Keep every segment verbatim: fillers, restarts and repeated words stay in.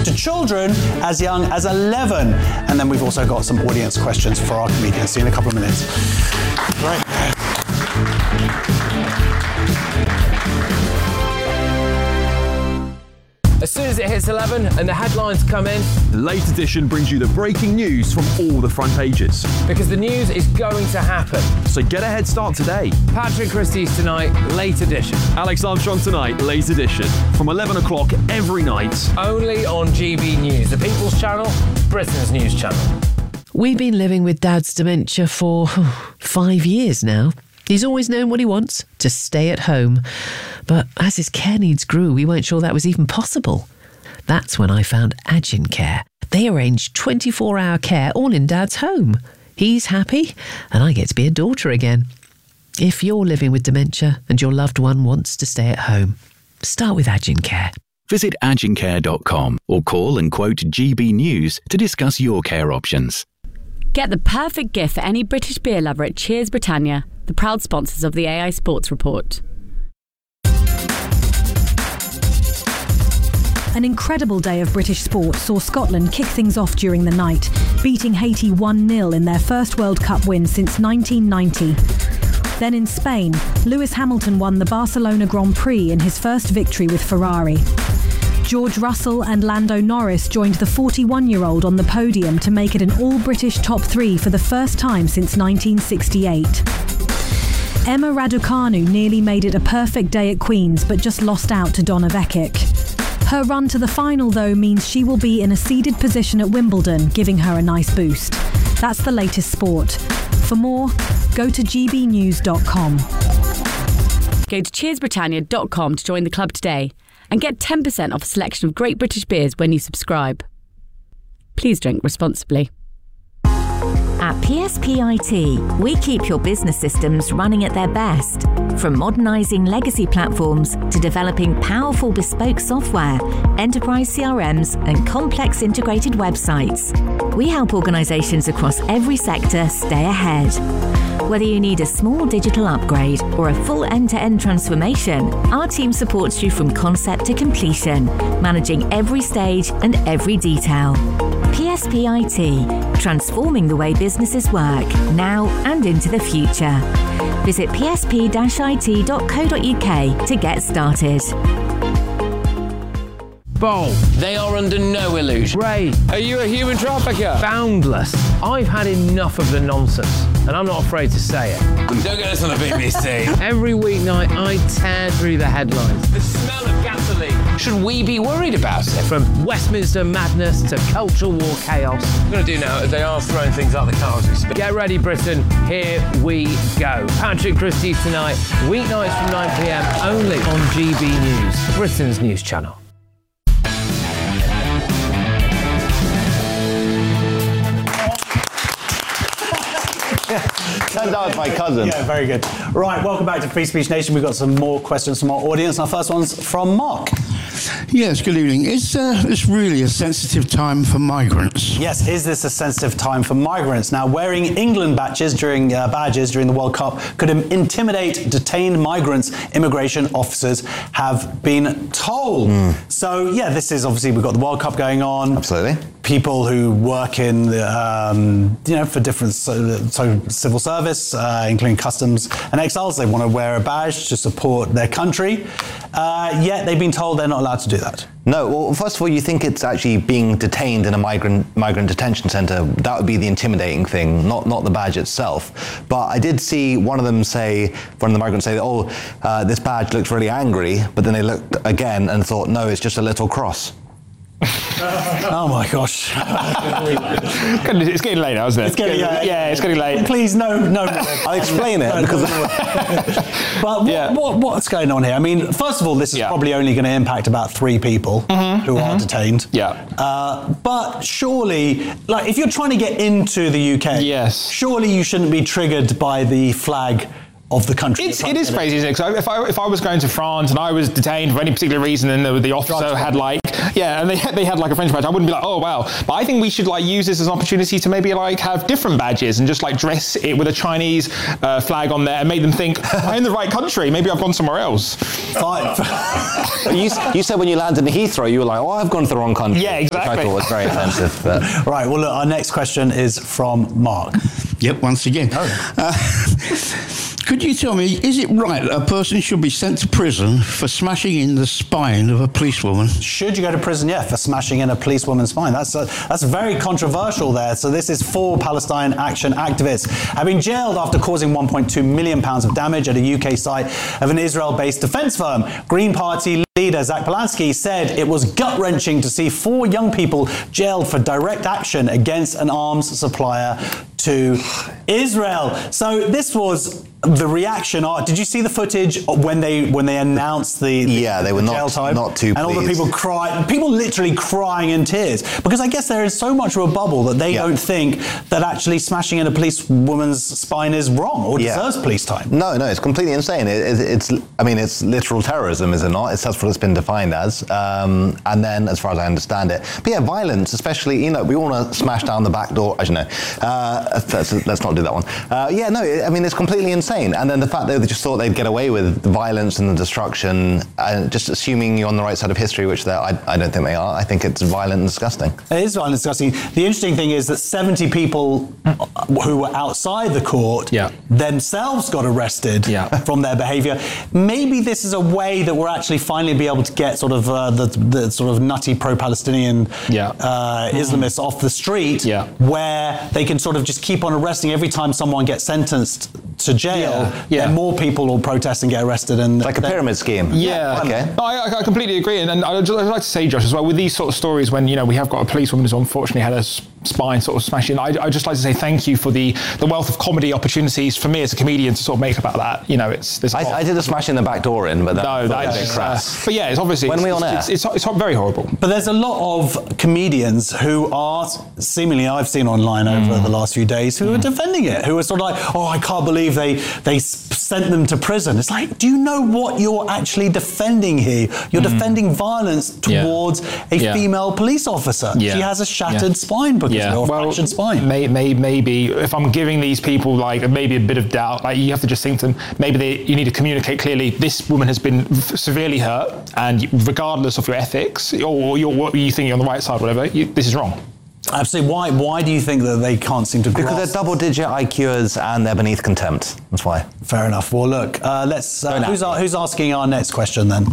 to children as young as eleven. And then we've also got some audience questions for our comedians. See you in a couple of minutes. Right. As soon as it hits eleven and the headlines come in, the Late Edition brings you the breaking news from all the front pages. Because the news is going to happen. So get a head start today. Patrick Christie's Tonight, Late Edition. Alex Armstrong Tonight, Late Edition. From eleven o'clock every night. Only on G B News, the People's Channel, Britain's news channel. We've been living with Dad's dementia for five years now. He's always known what he wants, to stay at home. But as his care needs grew, we weren't sure that was even possible. That's when I found Agincare. They arrange twenty-four hour care all in Dad's home. He's happy, and I get to be a daughter again. If you're living with dementia and your loved one wants to stay at home, start with Agincare. Visit agincare dot com or call and quote G B News to discuss your care options. Get the perfect gift for any British beer lover at Cheers Britannia, the proud sponsors of the A I Sports Report. An incredible day of British sport saw Scotland kick things off during the night, beating Haiti one nil in their first World Cup win since nineteen ninety. Then in Spain, Lewis Hamilton won the Barcelona Grand Prix in his first victory with Ferrari. George Russell and Lando Norris joined the forty-one-year-old on the podium to make it an all-British top three for the first time since nineteen sixty-eight. Emma Raducanu nearly made it a perfect day at Queen's, but just lost out to Donna Vekic. Her run to the final, though, means she will be in a seeded position at Wimbledon, giving her a nice boost. That's the latest sport. For more, go to g b news dot com. Go to cheers britannia dot com to join the club today and get ten percent off a selection of great British beers when you subscribe. Please drink responsibly. At P S P I T, we keep your business systems running at their best. From modernising legacy platforms to developing powerful bespoke software, enterprise C R Ms and complex integrated websites. We help organisations across every sector stay ahead. Whether you need a small digital upgrade or a full end-to-end transformation, our team supports you from concept to completion, managing every stage and every detail. P S P I T, transforming the way businesses work, now and into the future. Visit p s p dash i t dot co dot u k to get started. Bold. They are under no illusion. Ray. Are you a human trafficker? Boundless. I've had enough of the nonsense, and I'm not afraid to say it. Don't get this on the B B C. Every weeknight, I tear through the headlines. The smell of gasoline. Should we be worried about it? From Westminster madness to cultural war chaos. What I'm going to do now is they are throwing things out the car as we speak. Get ready, Britain. Here we go. Patrick Christie's Tonight, weeknights from nine p m, only on G B News, Britain's news channel. Turned out my cousin. Yeah, very good. Right, welcome back to Free Speech Nation. We've got some more questions from our audience. Our first one's from Mark. Yes, good evening. Is uh, this really a sensitive time for migrants? Yes, is this a sensitive time for migrants? Now, wearing England badges during uh, badges during the World Cup could intimidate detained migrants, immigration officers have been told. Mm. So, yeah, this is obviously, we've got the World Cup going on. Absolutely. People who work in, the, um, you know, for different so, so civil service, uh, including customs and exiles, they want to wear a badge to support their country. Uh, yet they've been told they're not allowed to do that. No, well, first of all, you think it's actually being detained in a migrant migrant detention centre. That would be the intimidating thing, not not the badge itself. But I did see one of them say, one of the migrants say, oh, uh, this badge looks really angry, but then they looked again and thought, no, it's just a little cross. Oh my gosh. It's getting late now, isn't it? It's getting, yeah, yeah, it's getting late. Please, no, no. I'll explain it. Because but what, yeah. what, what's going on here? I mean, first of all, this is yeah. probably only going to impact about three people mm-hmm, who mm-hmm. are detained. Yeah. Uh, but surely, like, if you're trying to get into the U K, yes. surely you shouldn't be triggered by the flag of the country. It's, it is crazy, isn't it? Because if I, if I was going to France and I was detained for any particular reason and the, the officer had like, yeah, and they had, they had like a French badge, I wouldn't be like, oh, wow. But I think we should like use this as an opportunity to maybe like have different badges and just like dress it with a Chinese uh, flag on there and make them think, I'm in the right country, maybe I've gone somewhere else. you, you said when you landed in Heathrow, you were like, oh, I've gone to the wrong country. Yeah, exactly. Which I thought was very offensive. But. Right, well, look, our next question is from Mark. Yep, once again. Oh. Uh, could you tell me, is it right that a person should be sent to prison for smashing in the spine of a policewoman? Should you go to prison? Yeah, for smashing in a policewoman's spine. That's a, that's very controversial there. So this is four Palestine Action activists have been jailed after causing one point two million pounds of damage at a U K site of an Israel-based defence firm. Green Party leader Zach Polanski said it was gut-wrenching to see four young people jailed for direct action against an arms supplier to Israel. So this was the reaction. Oh, did you see the footage when they when they announced the, the yeah they were the jail not time? not too and all the pleased. people crying, people literally crying in tears because I guess they're in so much of a bubble that they yeah. don't think that actually smashing in a police woman's spine is wrong or yeah. deserves police time. No, no, it's completely insane. It, it, it's I mean it's literal terrorism, is it not? It's that's what it's been defined as. Um, and then, as far as I understand it, but yeah, violence, especially you know we want to smash down the back door. As you know, uh, let's, let's not do that one. Uh, yeah, no, I mean it's completely insane. And then the fact that they just thought they'd get away with the violence and the destruction, and just assuming you're on the right side of history, which I, I don't think they are. I think it's violent and disgusting. It is violent and disgusting. The interesting thing is that seventy people who were outside the court yeah. themselves got arrested yeah. from their behaviour. Maybe this is a way that we're actually finally be able to get sort of uh, the, the sort of nutty pro-Palestinian yeah. uh, Islamists mm. off the street, yeah. where they can sort of just keep on arresting every time someone gets sentenced to jail. Yeah. Yeah. Then more people will protest and get arrested. And like a pyramid scheme. Yeah. Okay. No, I, I completely agree. And, and I'd, I'd like to say, Josh, as well, with these sort of stories, when you know we have got a policewoman who's unfortunately had her spine sort of smashed in, I, I'd just like to say thank you for the the wealth of comedy opportunities for me as a comedian to sort of make about that. You know, it's. There's I, I did a smash in the back door in, but that, no, that is crass. Uh, but yeah, it's obviously when it's, we on it's, air, it's, it's, it's very horrible. But there's a lot of comedians who are seemingly I've seen online over mm. the last few days who mm. are defending it, who are sort of like, oh, I can't believe they they sent them to prison. It's like, do you know what you're actually defending here? You're mm. defending violence towards yeah. a yeah. female police officer. Yeah. She has a shattered yeah. spine because yeah. of a well, fractured spine. May, may, maybe if I'm giving these people like maybe a bit of doubt, like you have to just think to them, maybe they, you need to communicate clearly, this woman has been f- severely hurt, and regardless of your ethics or your, what you think you're on the right side, whatever, you, this is wrong. Absolutely. Why Why do you think that they can't seem to grasp? Because they're double-digit I Qs and they're beneath contempt. That's why. Fair enough. Well, look, uh, let's. Uh, who's, our, who's asking our next question then?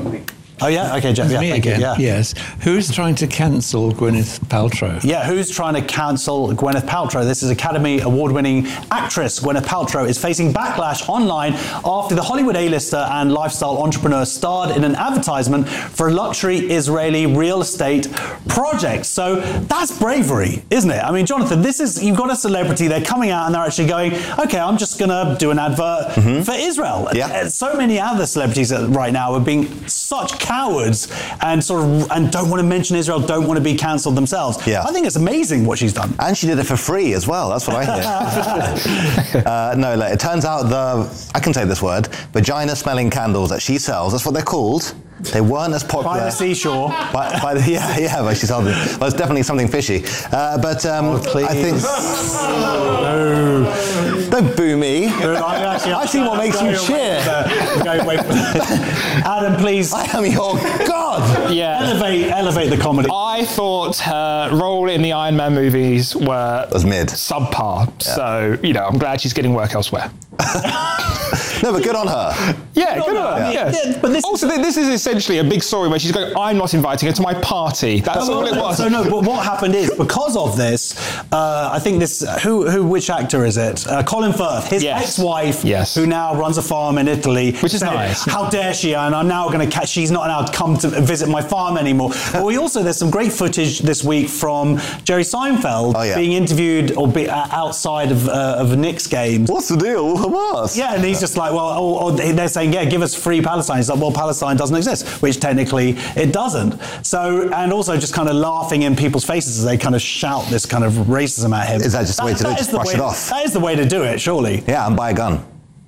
Oh, yeah? Okay, Jeff. Yeah, me thank again. you. Yeah. Yes. Who's trying to cancel Gwyneth Paltrow? Yeah, who's trying to cancel Gwyneth Paltrow? This is Academy Award-winning actress Gwyneth Paltrow is facing backlash online after the Hollywood A-lister and lifestyle entrepreneur starred in an advertisement for a luxury Israeli real estate project. So that's bravery, isn't it? I mean, Jonathan, this is, you've got a celebrity, they're coming out and they're actually going, okay, I'm just going to do an advert mm-hmm. for Israel. Yeah. So many other celebrities right now are being such cowards and sort of and don't want to mention Israel, don't want to be cancelled themselves. Yeah. I think it's amazing what she's done. And she did it for free as well. That's what I hear. uh, no, look, it turns out the, I can say this word, vagina-smelling candles that she sells, that's what they're called. They weren't as popular. By the seashore. By, by the, yeah, yeah, but she told me. Well, it's definitely something fishy. Uh, but um, oh, please. I think... no. Don't boo me. Actually, I see what makes you cheer. Adam, please. I am your God. Yeah. Elevate, elevate the comedy. I thought her role in the Iron Man movies were was mid, subpar. Yeah. So you know, I'm glad she's getting work elsewhere. No, but good on her. Yeah, good, good on her. her. Yeah. Yeah, but this also, is, this is essentially a big story where she's going, I'm not inviting her to my party. That's no, all it was. So no, but what happened is, because of this, uh, I think this, who, who, which actor is it? Uh, Colin Firth, his yes. ex-wife, yes. who now runs a farm in Italy. Which is said, nice. How dare she, and I'm now going to catch, she's not allowed to come to visit my farm anymore. But we also, there's some great footage this week from Jerry Seinfeld oh, yeah. being interviewed or be, uh, outside of, uh, of Knicks games. What's the deal? Hamas? Yeah, and he's just like, well, or, or they're saying, yeah, give us free Palestine. He's like, well, Palestine doesn't exist, which technically it doesn't. So, and also just kind of laughing in people's faces as they kind of shout this kind of racism at him. Is that just the way to do it? Just brush way, it off? That is the way to do it, surely. Yeah, and buy a gun.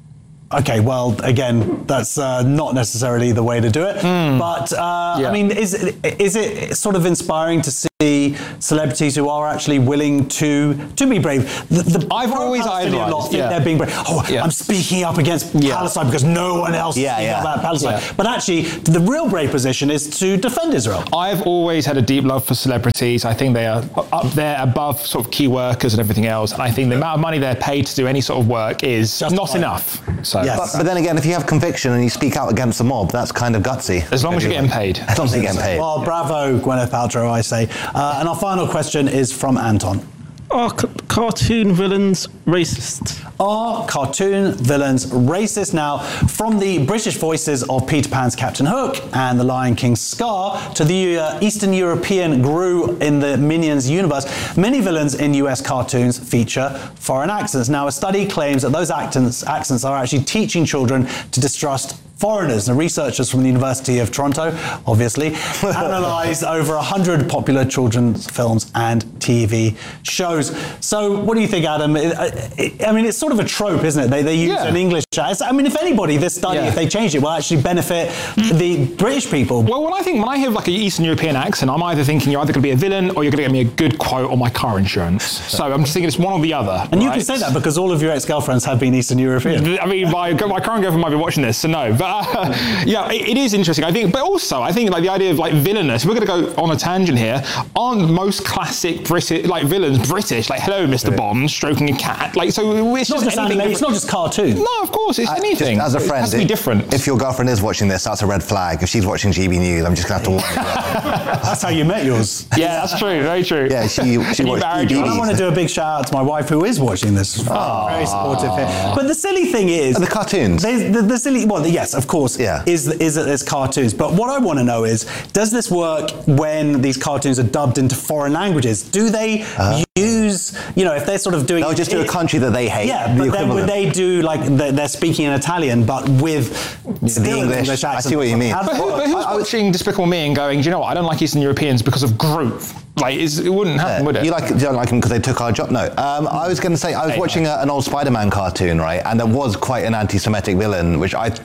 Okay, well, again, that's uh, not necessarily the way to do it. Mm. But, uh, yeah. I mean, is it, is it sort of inspiring to see celebrities who are actually willing to to be brave? The, the I've always Palestinian lot idolised, think yeah. they're being brave. Oh, Yeah. I'm speaking up against Yeah. Palestine because no one else Yeah, is speaking yeah. about Palestine. Yeah. But actually, the real brave position is to defend Israel. I've always had a deep love for celebrities. I think they are up there above sort of key workers and everything else. And I think the amount of money they're paid to do any sort of work is Justified. not enough. So, Yes. But, but then again, if you have conviction and you speak out against the mob, that's kind of gutsy. as long as you're getting paid. As long as you're getting paid. Well, bravo, Gwyneth Paltrow, I say. Uh, and our final question is from Anton. Are c- cartoon villains racist? Are cartoon villains racist? Now, from the British voices of Peter Pan's Captain Hook and The Lion King's Scar to the uh, Eastern European Gru in the Minions universe, many villains in U S cartoons feature foreign accents. Now, a study claims that those accents, accents are actually teaching children to distrust foreigners. And researchers from the University of Toronto, obviously, analysed over one hundred popular children's films and T V shows. So what do you think, Adam? It, it, I mean, it's sort of a trope, isn't it? They, they use Yeah. an English... I mean, if anybody, this study, Yeah. if they change it, will actually benefit the British people. Well, when I think when I hear like an Eastern European accent, I'm either thinking you're either going to be a villain or you're going to get me a good quote on my car insurance. So I'm just thinking it's one or the other. And you right? can say that because all of your ex-girlfriends have been Eastern European. I mean, my, my current girlfriend might be watching this, so no. But uh, yeah, it, it is interesting. I think, but also I think like the idea of like villainous. We're going to go on a tangent here. Aren't most classic British like villains British? Like, hello, Mister Bond, stroking a cat. Like, so it's It's not just just anything. anime, it's not just cartoon. No, of course, it's I- anything. Just as a friend, it has to be if- different. If your girlfriend is watching this, that's a red flag. If she's watching G B News, I'm just going to have to warn you. That's how you met yours. Yeah, that's true. Very true. Yeah, she, she And you watched married G B her. I News. want to do a big shout out to my wife who is watching this. Oh, very supportive here. But the silly thing is... And the cartoons. They, the, the silly... Well, yes, of course, Yeah. is, is that there's cartoons. But what I want to know is, does this work when these cartoons are dubbed into foreign languages? Do they Uh, use... You know, if they're sort of doing... They'll just do a country that they hate. Yeah, the but then would equivalent. they do, like, they're, they're speaking in Italian, but with still the an English. English I accent? see what you mean. How does But, that who, work? but who's I- I was- watching Despicable Me and going, do you know what? I don't like Eastern Europeans because of Groot. Like, it's, it wouldn't happen, Yeah, would it? You like you don't like them because they took our job? No. Um, I was going to say I was Hey, watching a, an old Spider-Man cartoon, right, and there was quite an anti-Semitic villain, which I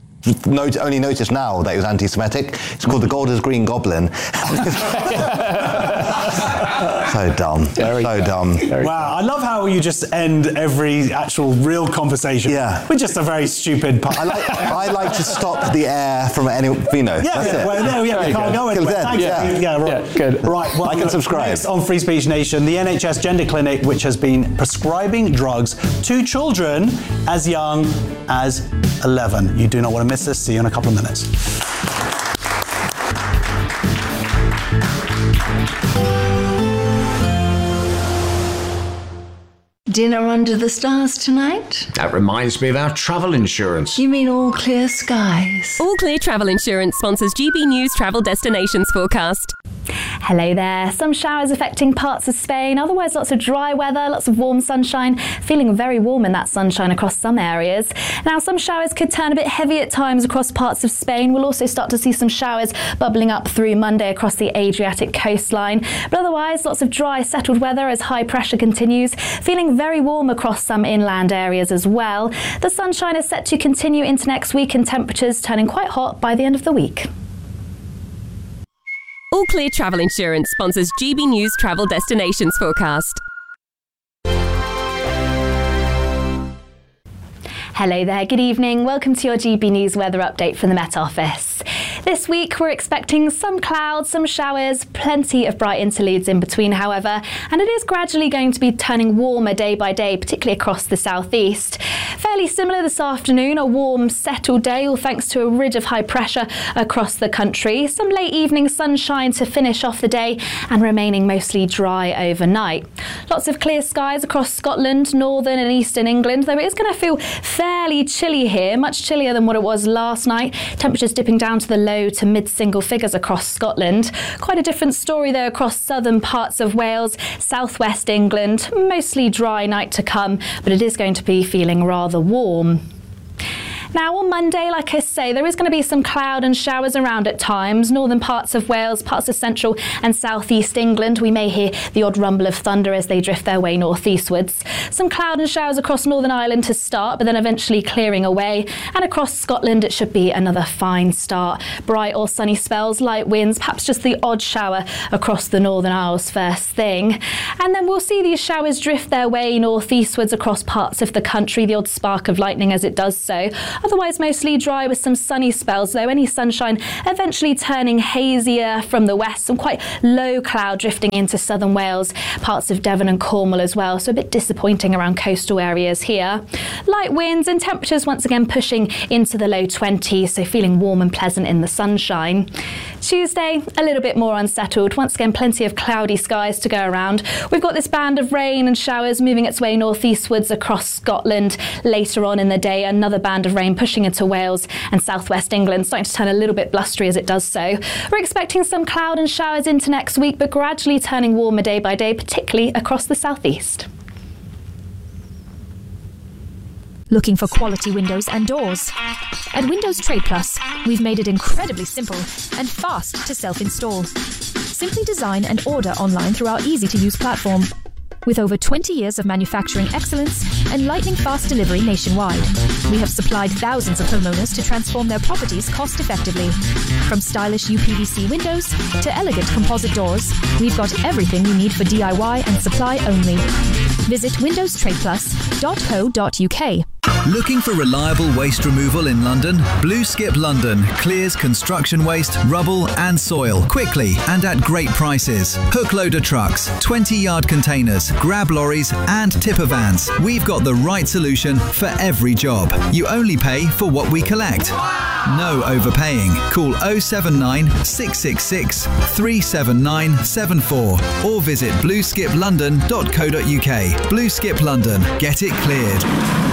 not, only noticed now that he was anti-Semitic. It's called the Golders Green Goblin. So dumb. Very so dumb. dumb. Wow, I love how you just end every actual real conversation Yeah. with just a very stupid part. I like I like to stop the air from any you know. Yeah, that's yeah, it. well, no, yeah, we Very can't good. go anywhere. Till then, Thanks, yeah. yeah, yeah, right. Yeah, good. Right, well, Like and look, subscribe. Next on Free Speech Nation, the N H S Gender Clinic, which has been prescribing drugs to children as young as eleven. You do not want to miss this. See you in a couple of minutes. Dinner under the stars tonight? That reminds me of our travel insurance. You mean all clear skies? All Clear Travel Insurance sponsors G B News Travel Destinations Forecast. Hello there. Some showers affecting parts of Spain, otherwise lots of dry weather, lots of warm sunshine, feeling very warm in that sunshine across some areas. Now some showers could turn a bit heavy at times across parts of Spain. We'll also start to see some showers bubbling up through Monday across the Adriatic coastline. But otherwise lots of dry settled weather as high pressure continues, feeling very warm across some inland areas as well. The sunshine is set to continue into next week and temperatures turning quite hot by the end of the week. All Clear Travel Insurance sponsors G B News Travel Destinations Forecast. Hello there, good evening. Welcome to your G B News weather update from the Met Office. This week we're expecting some clouds, some showers, plenty of bright interludes in between, however, and it is gradually going to be turning warmer day by day, particularly across the southeast. Fairly similar this afternoon, a warm, settled day, all thanks to a ridge of high pressure across the country. Some late evening sunshine to finish off the day and remaining mostly dry overnight. Lots of clear skies across Scotland, northern and eastern England, though it is going to feel fairly chilly here, much chillier than what it was last night. Temperatures dipping down to the low to mid-single figures across Scotland. Quite a different story though across southern parts of Wales, southwest England. Mostly dry night to come, but it is going to be feeling rather warm. Now on Monday, like I say, there is going to be some cloud and showers around at times. Northern parts of Wales, parts of central and southeast England. We may hear the odd rumble of thunder as they drift their way northeastwards. Some cloud and showers across Northern Ireland to start, but then eventually clearing away. And across Scotland, it should be another fine start. Bright or sunny spells, light winds, perhaps just the odd shower across the Northern Isles first thing. And then we'll see these showers drift their way northeastwards across parts of the country, the odd spark of lightning as it does so. Otherwise mostly dry with some sunny spells, though any sunshine eventually turning hazier from the west. Some quite low cloud drifting into southern Wales, parts of Devon and Cornwall as well, so a bit disappointing around coastal areas here. Light winds and temperatures once again pushing into the low twenties, so feeling warm and pleasant in the sunshine. Tuesday, a little bit more unsettled. Once again, plenty of cloudy skies to go around. We've got this band of rain and showers moving its way northeastwards across Scotland. Later on in the day, another band of rain pushing into Wales and southwest England, starting to turn a little bit blustery as it does so. We're expecting some cloud and showers into next week, but gradually turning warmer day by day, particularly across the southeast. Looking for quality windows and doors? At Windows Trade Plus, we've made it incredibly simple and fast to self-install. Simply design and order online through our easy-to-use platform. With over twenty years of manufacturing excellence and lightning-fast delivery nationwide, we have supplied thousands of homeowners to transform their properties cost-effectively. From stylish U P V C windows to elegant composite doors, we've got everything you need for D I Y and supply only. Visit windows trade plus dot co dot U K. Looking for reliable waste removal in London? Blue Skip London clears construction waste, rubble and soil quickly and at great prices. Hook loader trucks, twenty yard containers, grab lorries and tipper vans. We've got the right solution for every job. You only pay for what we collect. No overpaying. Call oh seven nine, six six six, three seven nine seven four or visit blue skip london dot co dot U K. Blue Skip London. Get it cleared.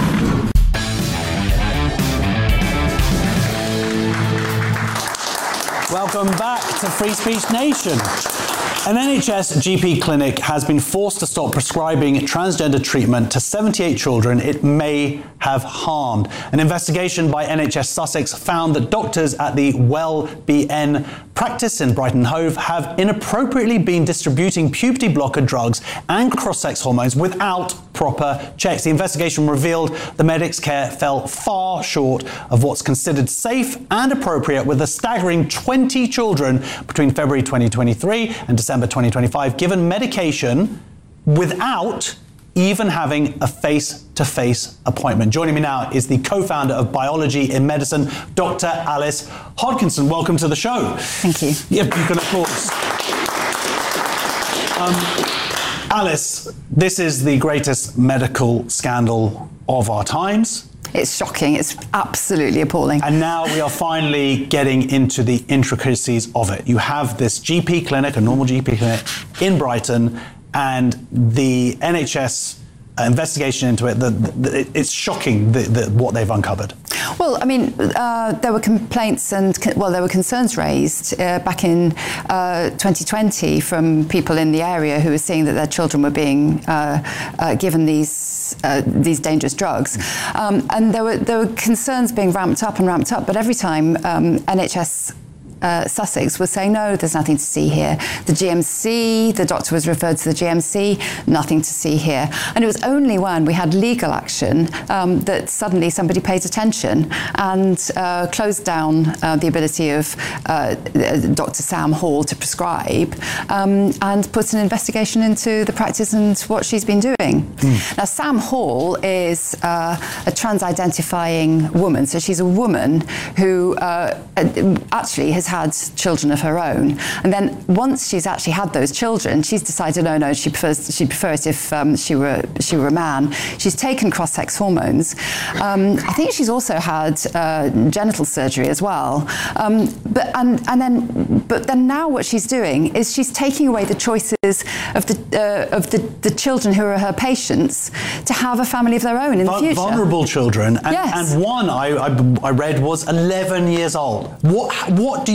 Welcome back to Free Speech Nation. An N H S G P clinic has been forced to stop prescribing transgender treatment to seventy-eight children it may have harmed. An investigation by N H S Sussex found that doctors at the Well B N practice in Brighton Hove have inappropriately been distributing puberty blocker drugs and cross-sex hormones without proper checks. The investigation revealed the medics' care fell far short of what's considered safe and appropriate, with a staggering twenty children between February twenty twenty-three and December twenty twenty-five given medication without even having a face-to-face appointment. Joining me now is the co-founder of Biology in Medicine, Doctor Alice Hodkinson. Welcome to the show. Thank you. Yeah, you can applause. Um, Alice, this is the greatest medical scandal of our times. It's shocking. It's absolutely appalling. And now we are finally getting into the intricacies of it. You have this G P clinic, a normal G P clinic in Brighton, and the N H S investigation into it, the, the, it's shocking the, the, what they've uncovered. Well, I mean, uh, there were complaints and, well, there were concerns raised uh, back in uh, twenty twenty from people in the area who were seeing that their children were being uh, uh, given these uh, these dangerous drugs. Um, and there were, there were concerns being ramped up and ramped up, but every time um, N H S Uh, Sussex was saying, no, there's nothing to see here. The G M C, the doctor was referred to the G M C, nothing to see here. And it was only when we had legal action um, that suddenly somebody paid attention and uh, closed down uh, the ability of uh, Doctor Sam Hall to prescribe um, and put an investigation into the practice and what she's been doing. Mm. Now, Sam Hall is uh, a trans-identifying woman, so she's a woman who uh, actually has had children of her own, and then once she's actually had those children, she's decided, no, no, she prefers she'd prefer it if um, she were she were a man. She's taken cross-sex hormones. Um, I think she's also had uh, genital surgery as well. Um, but and and then but then now what she's doing is she's taking away the choices of the uh, of the, the children who are her patients to have a family of their own in the future. Vulnerable children, and, yes. and one I, I I read was eleven years old. What what do you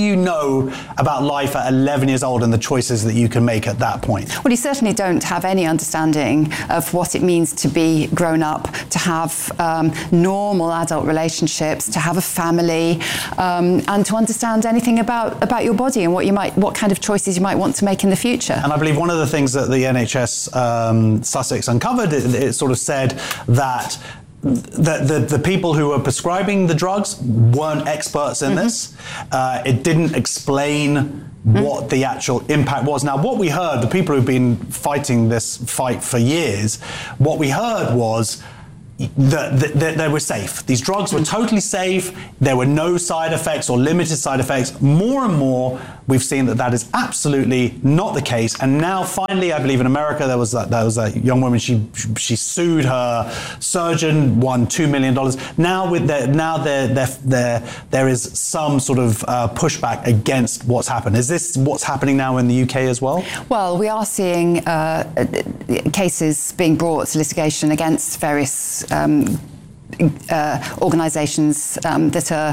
you know about life at eleven years old and the choices that you can make at that point? Well, you certainly don't have any understanding of what it means to be grown up, to have um, normal adult relationships, to have a family, um, and to understand anything about, about your body and what you might, what kind of choices you might want to make in the future. And I believe one of the things that the N H S um, Sussex uncovered, it, it sort of said that The, the, the people who were prescribing the drugs weren't experts in mm-hmm. this. Uh, it didn't explain mm-hmm. what the actual impact was. Now, what we heard, the people who've been fighting this fight for years, what we heard was that, that, that they were safe. These drugs were totally safe. There were no side effects or limited side effects. More and more, we've seen that that is absolutely not the case. And now, finally, I believe in America, there was that there was a young woman. She she sued her surgeon, won two million dollars. Now, with the, now there there there there is some sort of uh, pushback against what's happened. Is this what's happening now in the U K as well? Well, we are seeing uh, cases being brought to litigation against various um, uh, organisations um, that are.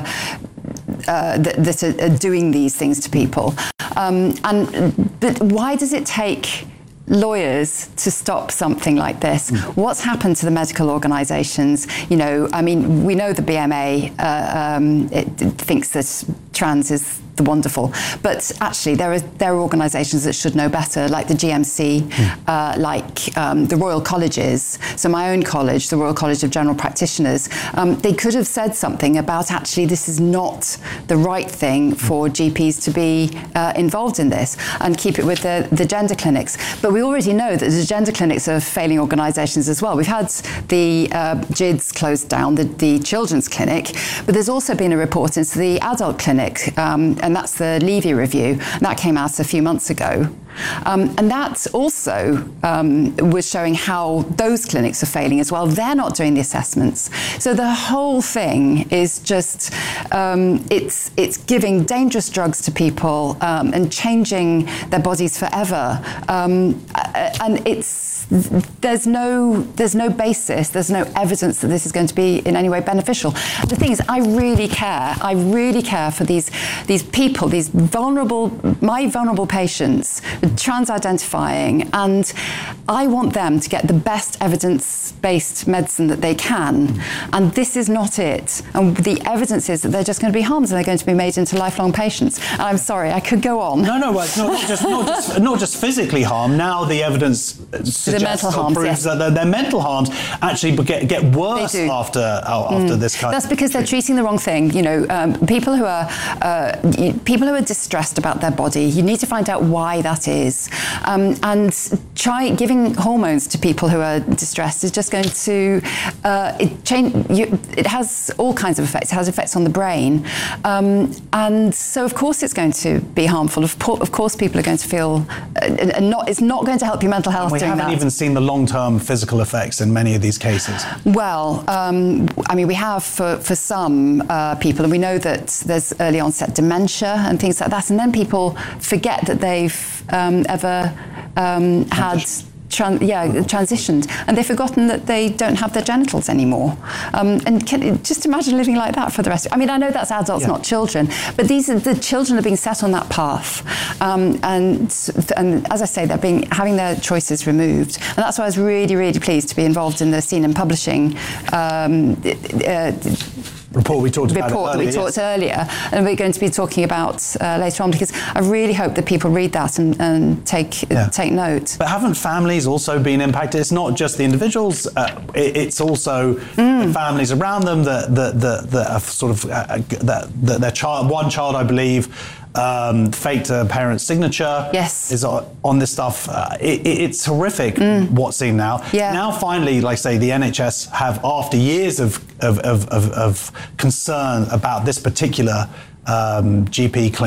Uh, that, that are doing these things to people. Um, and but why does it take lawyers to stop something like this? Mm. What's happened to the medical organisations? You know, I mean, we know the B M A uh, um, it, it thinks that trans is the wonderful, but actually there are there are organisations that should know better, like the G M C, mm. uh, like um, the Royal Colleges. So my own college, the Royal College of General Practitioners, um, they could have said something about actually this is not the right thing for G Ps to be uh, involved in this, and keep it with the, the gender clinics. But we already know that the gender clinics are failing organisations as well. We've had the uh, G I D S closed down, the, the children's clinic, but there's also been a report into the adult clinic, um, and that's the Levy review. That came out a few months ago. Um, and that also um, was showing how those clinics are failing as well. They're not doing the assessments. So the whole thing is just, um, it's it's giving dangerous drugs to people um, and changing their bodies forever. Um, and it's there's no there's no basis, there's no evidence that this is going to be in any way beneficial. The thing is, I really care. I really care for these these people, these vulnerable, my vulnerable patients, trans-identifying, and I want them to get the best evidence-based medicine that they can. And this is not it. And the evidence is that they're just going to be harmed and they're going to be made into lifelong patients. And I'm sorry, I could go on. No, no, well, it's not, not just not just not just physically harm. Now the evidence suggests the mental or harms, proves yes. that their, their mental harms actually get get worse after uh, after mm. this kind. That's of because they're treating the wrong thing. You know, um, people who are uh, people who are distressed about their body. You need to find out why that is, um, and try giving hormones to people who are distressed is just going to uh, it change. You, it has all kinds of effects. It has effects on the brain, um, and so of course it's going to be harmful. Of, po- of course, people are going to feel uh, not. It's not going to help your mental health. And we doing haven't that. even seen the long-term physical effects in many of these cases. Well, um, I mean, we have for for some uh, people, and we know that there's early onset dementia and things like that, and then people forget that they've um, ever um, had. Tran- yeah, transitioned, and they've forgotten that they don't have their genitals anymore. Um, and can, just imagine living like that for the rest of it. I mean, I know that's adults, yeah. not children, but these are the children are being set on that path. Um, and and as I say, they're being having their choices removed. And that's why I was really, really pleased to be involved in the Scene and Publishing um, uh, report we talked about report earlier, that we talked yes. earlier, and we're going to be talking about uh, later on, because I really hope that people read that and, and take yeah. take note. But haven't families also been impacted? It's not just the individuals; uh, it, it's also mm. the families around them that that that, that are sort of uh, that, that their child, one child, I believe. Um, faked a parent's signature yes. is on this stuff. Uh, it, it's horrific mm. what's seen now. Yeah. Now, finally, like I say, the N H S have, after years of of, of, of, of concern about this particular um, G P clinic,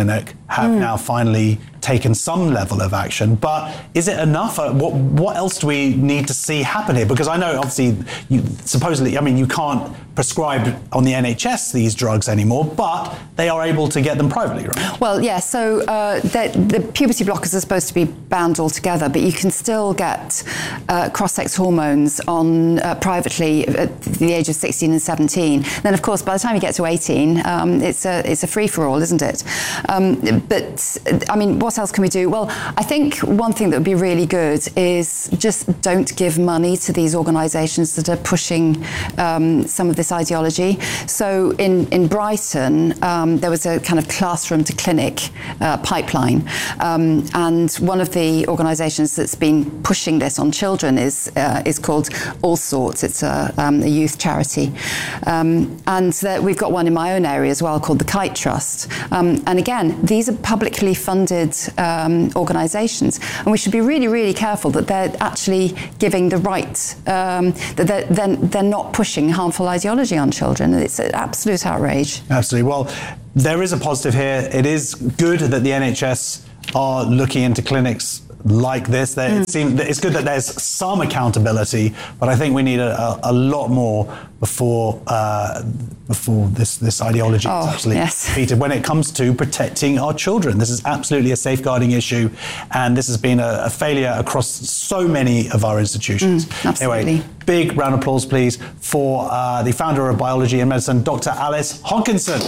have Mm. now finally taken some level of action, but is it enough? Uh, what what else do we need to see happen here? Because I know, obviously, you, supposedly, I mean, you can't prescribe on the N H S these drugs anymore, but they are able to get them privately, right? Well, yeah, so uh, the, the puberty blockers are supposed to be banned altogether, but you can still get uh, cross-sex hormones on uh, privately at the age of sixteen and seventeen. Then, of course, by the time you get to eighteen, um, it's a it's a free-for-all, isn't it? Um, but, I mean, what else can we do? Well, I think one thing that would be really good is just don't give money to these organisations that are pushing um, some of this ideology. So in, in Brighton, um, there was a kind of classroom to clinic uh, pipeline. Um, and one of the organisations that's been pushing this on children is uh, is called All Sorts. It's a, um, a youth charity. Um, and there, we've got one in my own area as well called the Kite Trust. Um, and again, these are publicly funded um, organisations. And we should be really, really careful that they're actually giving the right, um, that they're, they're, they're not pushing harmful ideology on children. It's an absolute outrage. Absolutely. Well, there is a positive here. It is good that the N H S are looking into clinics like this. There, mm. it seems, it's good that there's some accountability, but I think we need a, a, a lot more before uh, before this, this ideology oh, is actually yes. defeated when it comes to protecting our children. This is absolutely a safeguarding issue, and this has been a, a failure across so many of our institutions. Mm, absolutely. Anyway, big round of applause, please, for uh, the founder of Biology and Medicine, Doctor Alice Hodkinson.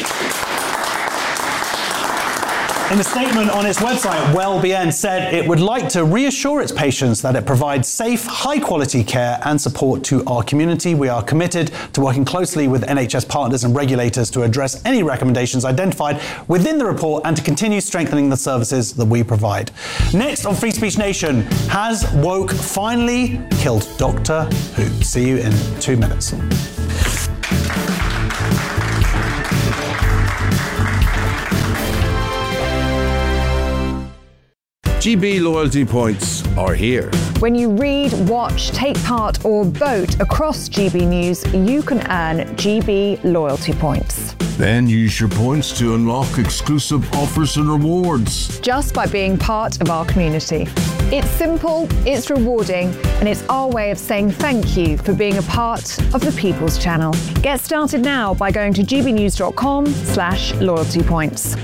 In a statement on its website, WellBN said it would like to reassure its patients that it provides safe, high-quality care and support to our community. We are committed to working closely with N H S partners and regulators to address any recommendations identified within the report and to continue strengthening the services that we provide. Next on Free Speech Nation, has woke finally killed Doctor Who? See you in two minutes. G B loyalty points are here. When you read, watch, take part or vote across G B News, you can earn G B loyalty points. Then use your points to unlock exclusive offers and rewards. Just by being part of our community. It's simple, it's rewarding, and it's our way of saying thank you for being a part of the People's Channel. Get started now by going to gbnews.com slash loyalty points.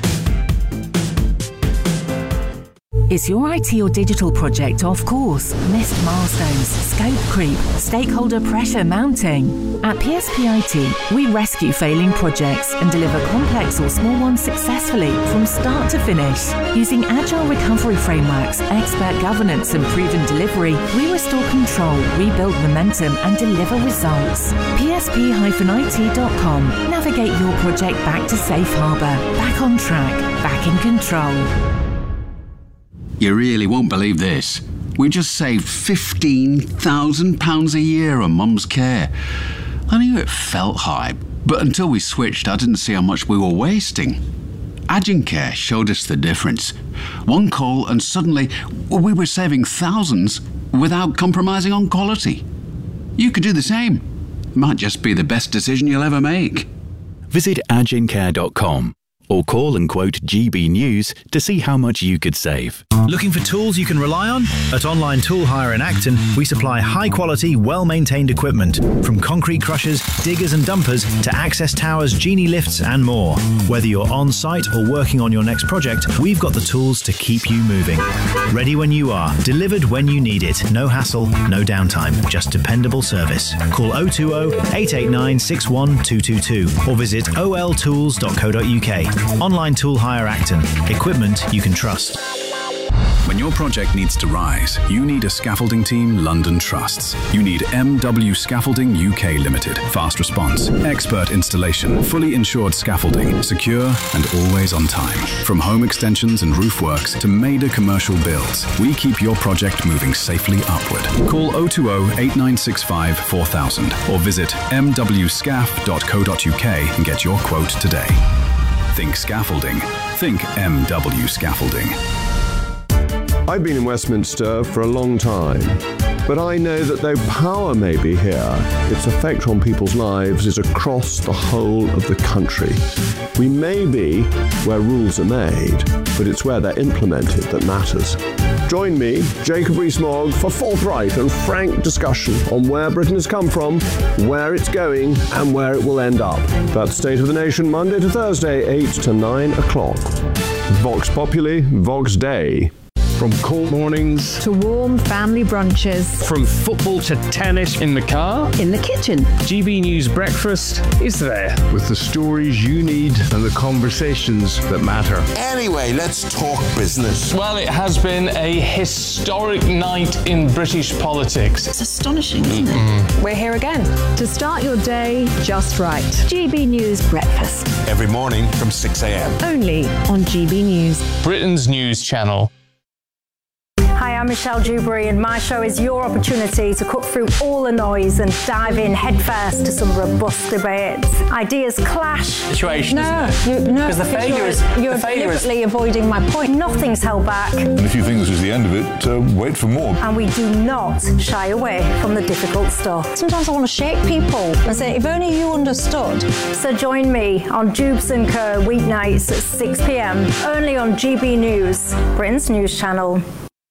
Is your I T or digital project off course? Missed milestones, scope creep, stakeholder pressure mounting? At P S P I T, we rescue failing projects and deliver complex or small ones successfully from start to finish. Using agile recovery frameworks, expert governance and proven delivery, we restore control, rebuild momentum and deliver results. P S P I T dot com. Navigate your project back to safe harbour, back on track, back in control. You really won't believe this. We just saved fifteen thousand pounds a year on Mum's care. I knew it felt high, but until we switched, I didn't see how much we were wasting. Agencare showed us the difference. One call and suddenly we were saving thousands without compromising on quality. You could do the same. Might just be the best decision you'll ever make. Visit agencare dot com or call and quote G B News to see how much you could save. Looking for tools you can rely on? At Online Tool Hire in Acton, we supply high-quality, well-maintained equipment, from concrete crushers, diggers and dumpers to access towers, genie lifts and more. Whether you're on-site or working on your next project, we've got the tools to keep you moving. Ready when you are, delivered when you need it. No hassle, no downtime, just dependable service. Call oh two oh, eight eight nine, six one two two two or visit o l tools dot co dot u k. Online Tool Hire Acton. Equipment you can trust. When your project needs to rise, you need a scaffolding team London trusts. You need M W Scaffolding U K Limited. Fast response, expert installation, fully insured scaffolding, secure and always on time. From home extensions and roof works to major commercial builds, we keep your project moving safely upward. Call oh two oh, eight nine six five, four thousand or visit m w scaff dot co dot u k and get your quote today. Think scaffolding. Think M W Scaffolding. I've been in Westminster for a long time, but I know that though power may be here, its effect on people's lives is across the whole of the country. We may be where rules are made, but it's where they're implemented that matters. Join me, Jacob Rees-Mogg, for forthright and frank discussion on where Britain has come from, where it's going, and where it will end up. That's State of the Nation, Monday to Thursday, eight to nine o'clock. Vox Populi, Vox Dei. From cold mornings to warm family brunches. From football to tennis. In the car. In the kitchen. G B News Breakfast is there. With the stories you need and the conversations that matter. Anyway, let's talk business. Well, it has been a historic night in British politics. It's astonishing, isn't mm-hmm. it? We're here again to start your day just right. G B News Breakfast. Every morning from six a.m. Only on G B News. Britain's news channel. Hi, I'm Michelle Dewberry, and my show is your opportunity to cut through all the noise and dive in headfirst to some robust debates. Ideas clash. Situation, no, isn't it? You, no, because the failure you're, is you're the failure deliberately is... avoiding my point. Nothing's held back. And if you think this is the end of it, uh, wait for more. And we do not shy away from the difficult stuff. Sometimes I want to shake people and say, if only you understood. So join me on Jubes and Kerr weeknights at six p.m. only on G B News, Britain's news channel.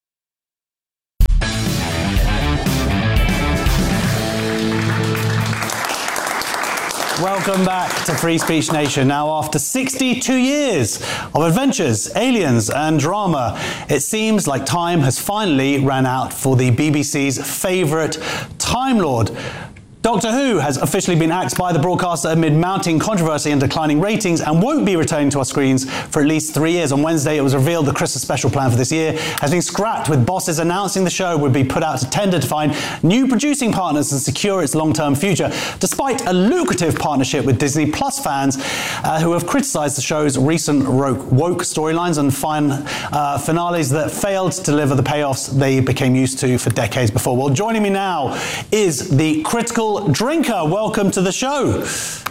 Welcome back to Free Speech Nation. Now, after sixty-two years of adventures, aliens and drama, it seems like time has finally ran out for the B B C's favourite Time Lord. Doctor Who has officially been axed by the broadcaster amid mounting controversy and declining ratings and won't be returning to our screens for at least three years. On Wednesday, it was revealed the Christmas special plan for this year has been scrapped, with bosses announcing the show would be put out to tender to find new producing partners and secure its long-term future, despite a lucrative partnership with Disney Plus fans uh, who have criticised the show's recent woke storylines and fine, uh, finales that failed to deliver the payoffs they became used to for decades before. Well, joining me now is the critical drinker. Welcome to the show.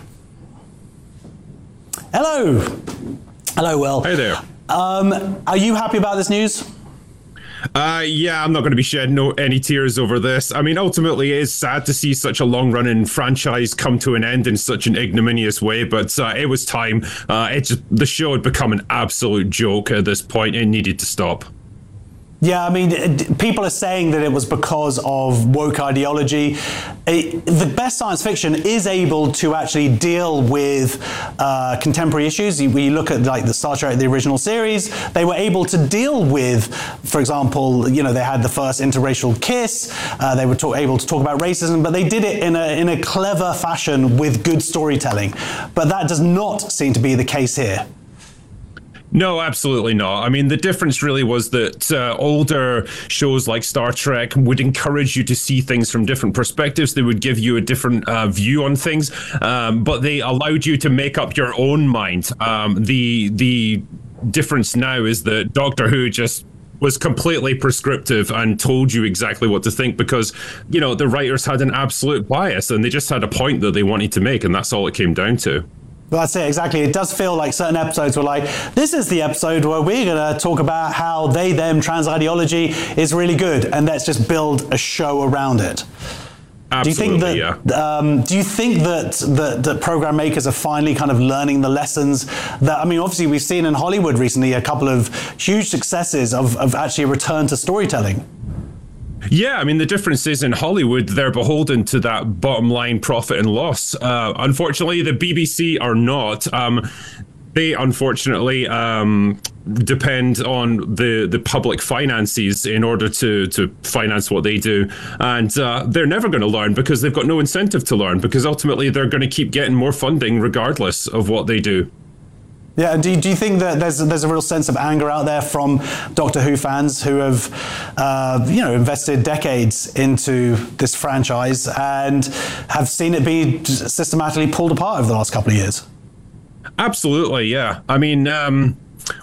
Hello. Hello, Will. Hey there. Um, are you happy about this news? Uh, yeah, I'm not going to be shedding no, any tears over this. I mean, ultimately, it is sad to see such a long-running franchise come to an end in such an ignominious way, but uh, it was time. Uh, it just, the show had become an absolute joke at this point. It needed to stop. Yeah, I mean, people are saying that it was because of woke ideology. It, the best science fiction is able to actually deal with uh, contemporary issues. You, you look at like the Star Trek, the original series, they were able to deal with, for example, you know, they had the first interracial kiss. Uh, they were talk, able to talk about racism, but they did it in a in a clever fashion with good storytelling. But that does not seem to be the case here. No, absolutely not. I mean, the difference really was that uh, older shows like Star Trek would encourage you to see things from different perspectives. They would give you a different uh, view on things, um, but they allowed you to make up your own mind. Um, the the difference now is that Doctor Who just was completely prescriptive and told you exactly what to think because, you know, the writers had an absolute bias and they just had a point that they wanted to make, and that's all it came down to. Well, that's it, exactly. It does feel like certain episodes were like, this is the episode where we're going to talk about how they, them, trans ideology is really good, and let's just build a show around it. Absolutely, do you think that, yeah. Um, do you think that, that that program makers are finally kind of learning the lessons that, I mean, obviously we've seen in Hollywood recently a couple of huge successes of, of actually a return to storytelling? Yeah, I mean, the difference is in Hollywood, they're beholden to that bottom line profit and loss. Uh, unfortunately, the B B C are not. Um, they, unfortunately, um, depend on the, the public finances in order to, to finance what they do. And uh, they're never going to learn because they've got no incentive to learn, because ultimately they're going to keep getting more funding regardless of what they do. Yeah, do you, do you think that there's there's a real sense of anger out there from Doctor Who fans who have, uh, you know, invested decades into this franchise and have seen it be systematically pulled apart over the last couple of years? Absolutely, yeah. I mean, um,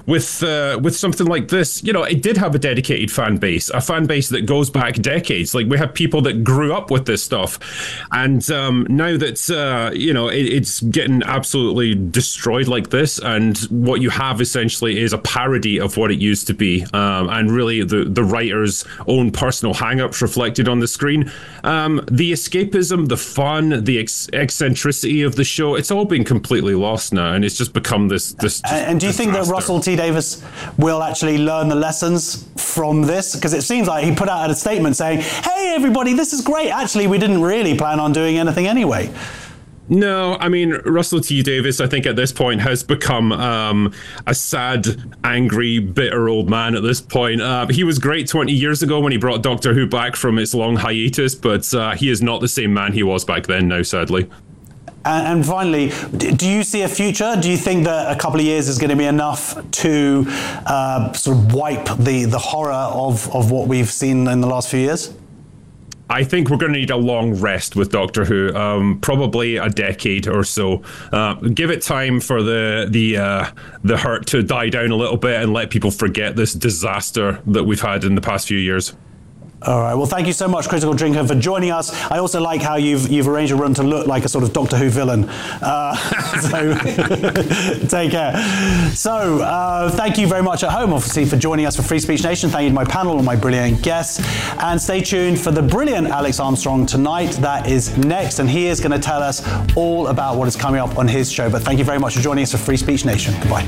with uh, with something like this, you know, it did have a dedicated fan base, a fan base that goes back decades. Like, we have people that grew up with this stuff, and um, now that uh, you know it, it's getting absolutely destroyed like this, and what you have essentially is a parody of what it used to be, um, and really the the writer's own personal hang-ups reflected on the screen. Um, the escapism, the fun, the ex- eccentricity of the show, it's all been completely lost now, and it's just become this. this and do you think that Russell T Davies will actually learn the lessons from this? Because it seems like he put out a statement saying, "Hey, everybody, this is great. Actually, we didn't really plan on doing anything anyway." No, I mean, Russell T Davies, I think at this point has become um, a sad, angry, bitter old man at this point. Uh, he was great twenty years ago when he brought Doctor Who back from its long hiatus, but uh, he is not the same man he was back then now, sadly. And, and finally, do you see a future? Do you think that a couple of years is going to be enough to uh, sort of wipe the, the horror of, of what we've seen in the last few years? I think we're going to need a long rest with Doctor Who, um, probably a decade or so. Uh, give it time for the the uh, the hurt to die down a little bit and let people forget this disaster that we've had in the past few years. All right. Well, thank you so much, Critical Drinker, for joining us. I also like how you've you've arranged a room to look like a sort of Doctor Who villain. Uh, so take care. So uh, thank you very much at home, obviously, for joining us for Free Speech Nation. Thank you to my panel and my brilliant guests. And stay tuned for the brilliant Alex Armstrong tonight. That is next. And he is going to tell us all about what is coming up on his show. But thank you very much for joining us for Free Speech Nation. Goodbye.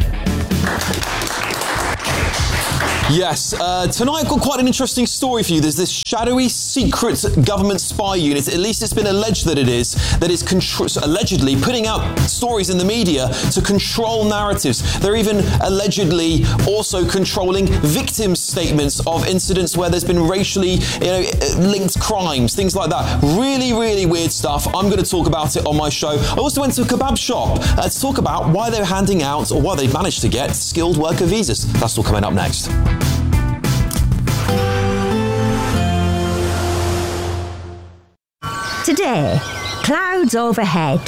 Yes, uh, tonight I've got quite an interesting story for you. There's this shadowy, secret government spy unit, at least it's been alleged that it is, that is contr- allegedly putting out stories in the media to control narratives. They're even allegedly also controlling victim statements of incidents where there's been racially, you know, linked crimes, things like that. Really, really weird stuff. I'm going to talk about it on my show. I also went to a kebab shop uh, to talk about why they're handing out, or why they managed to get, skilled worker visas. That's all coming up next. Today, clouds overhead,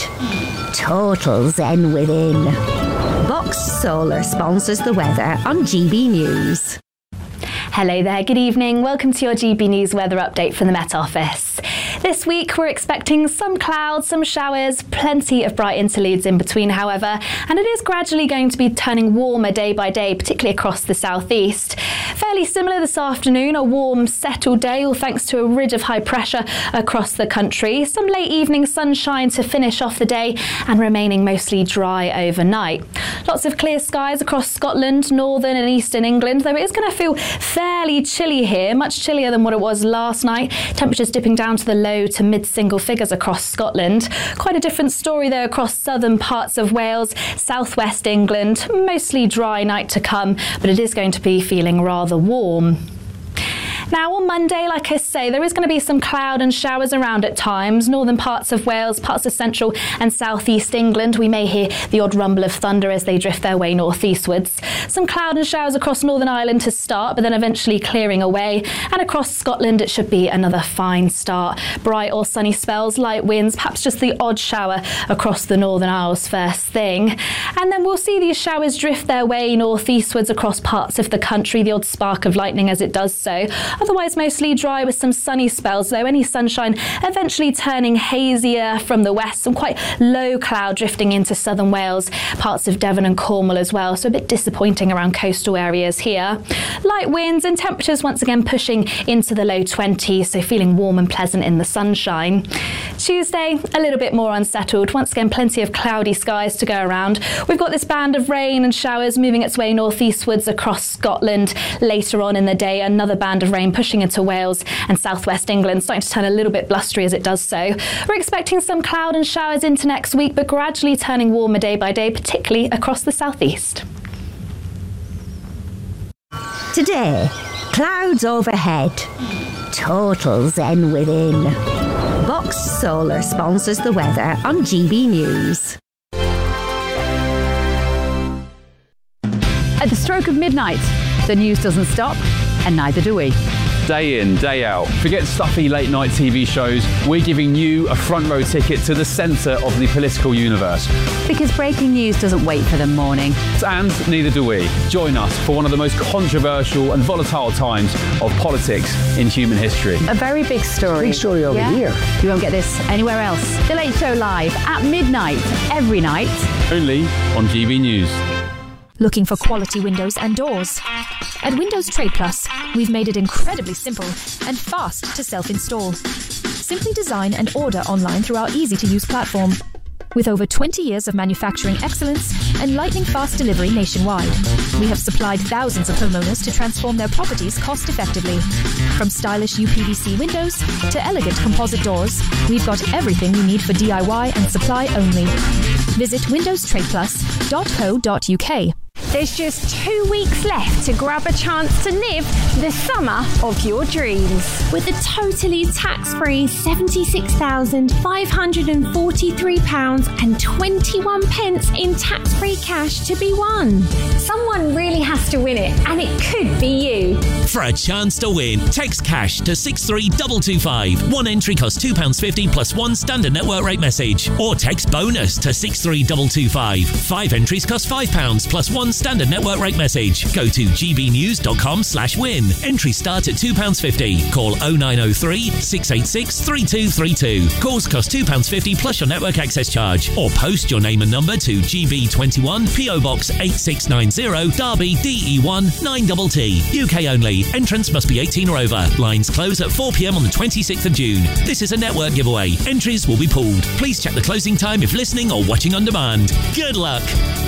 total zen within. Box Solar sponsors the weather on G B News. Hello there, good evening. Welcome to your G B News weather update from the Met Office. This week we're expecting some clouds, some showers, plenty of bright interludes in between, however, and it is gradually going to be turning warmer day by day, particularly across the southeast. Fairly similar this afternoon, a warm, settled day, all thanks to a ridge of high pressure across the country. Some late evening sunshine to finish off the day and remaining mostly dry overnight. Lots of clear skies across Scotland, northern and eastern England, though it is going to feel fairly chilly here, much chillier than what it was last night. Temperatures dipping down to the low to mid-single figures across Scotland. Quite a different story though across southern parts of Wales, southwest England. Mostly dry night to come, but it is going to be feeling rather warm. Now on Monday, like I say, there is going to be some cloud and showers around at times. Northern parts of Wales, parts of central and southeast England. We may hear the odd rumble of thunder as they drift their way northeastwards. Some cloud and showers across Northern Ireland to start, but then eventually clearing away. And across Scotland, it should be another fine start. Bright or sunny spells, light winds, perhaps just the odd shower across the Northern Isles first thing. And then we'll see these showers drift their way northeastwards across parts of the country, the odd spark of lightning as it does so. Otherwise mostly dry with some sunny spells, though any sunshine eventually turning hazier from the west. Some quite low cloud drifting into southern Wales, parts of Devon and Cornwall as well, so a bit disappointing around coastal areas here. Light winds and temperatures once again pushing into the low twenties, so feeling warm and pleasant in the sunshine. Tuesday, a little bit more unsettled. Once again, plenty of cloudy skies to go around. We've got this band of rain and showers moving its way northeastwards across Scotland. Later on in the day, another band of rain pushing into Wales and southwest England, starting to turn a little bit blustery as it does so. We're expecting some cloud and showers into next week, but gradually turning warmer day by day, particularly across the southeast. Today, clouds overhead, total zen within. Box Solar sponsors the weather on G B News. At the stroke of midnight, the news doesn't stop, and neither do we. day in, day out. Forget stuffy late night T V shows. We're giving you a front row ticket to the centre of the political universe. Because breaking news doesn't wait for the morning. And neither do we. Join us for one of the most controversial and volatile times of politics in human history. A very big story. Big story over yeah? here. You won't get this anywhere else. The Late Show Live at midnight, every night. Only on G B News. Looking for quality windows and doors? At Windows Trade Plus, we've made it incredibly simple and fast to self-install. Simply design and order online through our easy-to-use platform. With over twenty years of manufacturing excellence and lightning-fast delivery nationwide, we have supplied thousands of homeowners to transform their properties cost-effectively. From stylish U P V C windows to elegant composite doors, we've got everything you need for D I Y and supply only. Visit windows trade plus dot co dot U K. There's just two weeks left to grab a chance to live the summer of your dreams. With a totally tax-free seventy-six thousand five hundred forty-three pounds and twenty-one pence in tax-free cash to be won. Someone really has to win it, and it could be you. For a chance to win, text cash to six three two two five. One entry costs two pounds fifty plus one standard network rate message. Or text bonus to six three two two five. Five entries cost five pounds plus one standard network rate message. Go to gbnews.com slash win. Entries start at two pounds fifty. Call oh nine oh three, six eight six, three two three two. Calls cost two pounds fifty plus your network access charge. Or post your name and number to G B twenty-one, P O Box eight six nine zero, Derby, D E one nine T T. U K only. Entrance must be eighteen or over. Lines close at four p.m. on the twenty-sixth of June. This is a network giveaway. Entries will be pooled. Please check the closing time if listening or watching on demand. Good luck.